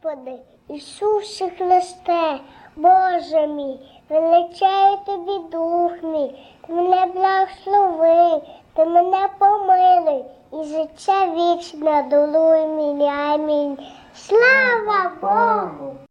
Господи, Ісусе Христе, Боже мій, величаю Тобі дух мій, Ти мене благослови, Ти мене помилуй, і життя вічне даруй мені. Амінь. Слава Богу!